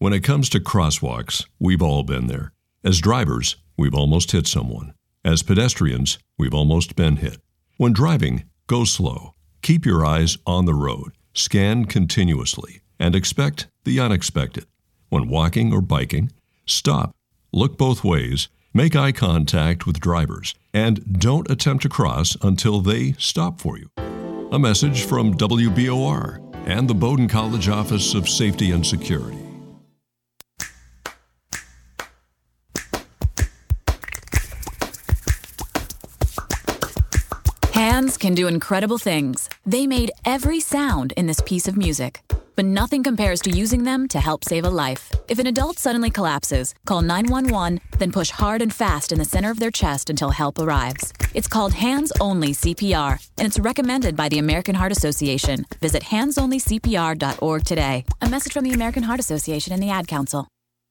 When it comes to crosswalks, we've all been there. As drivers, we've almost hit someone. As pedestrians, we've almost been hit. When driving, go slow. Keep your eyes on the road. Scan continuously and expect the unexpected. When walking or biking, stop, look both ways, make eye contact with drivers, and don't attempt to cross until they stop for you. A message from WBOR and the Bowdoin College Office of Safety and Security. Hands can do incredible things. They made every sound in this piece of music. But nothing compares to using them to help save a life. If an adult suddenly collapses, call 911, then push hard and fast in the center of their chest until help arrives. It's called Hands-Only CPR, and it's recommended by the American Heart Association. Visit handsonlycpr.org today. A message from the American Heart Association and the Ad Council.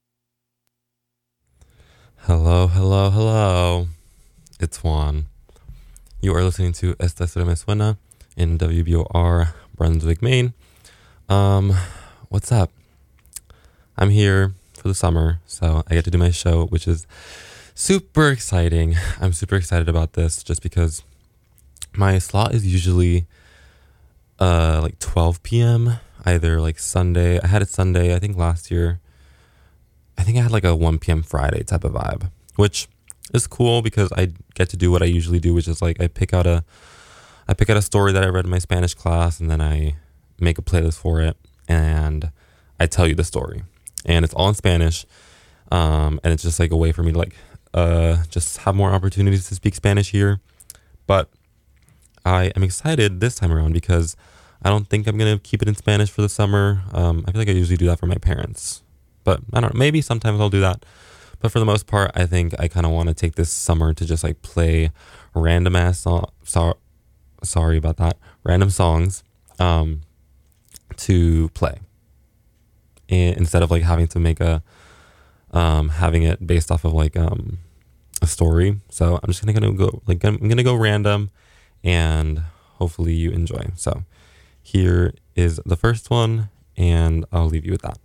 Hello, hello, hello. It's Juan. You are listening to Esta Ciudad Me Suena in WBOR, Brunswick, Maine. What's up? I'm here for the summer, so I get to do my show, which is super exciting. I'm super excited about this just because my slot is usually like 12 p.m. either like Sunday. I had it Sunday, I think last year. I think I had like a 1 p.m. Friday type of vibe, which is cool because I get to do what I usually do, which is like I pick out a story that I read in my Spanish class, and then I make a playlist for it, and I tell you the story, and it's all in Spanish, and it's just like a way for me to like just have more opportunities to speak Spanish here. But I am excited this time around because I don't think I'm gonna keep it in Spanish for the summer. I feel like I usually do that for my parents, but I don't know, maybe sometimes I'll do that. But for the most part, I think I kind of want to take this summer to just like play random songs to play, and instead of like having to make having it based off of like a story. So I'm just gonna go random, and hopefully you enjoy. So here is the first one, and I'll leave you with that.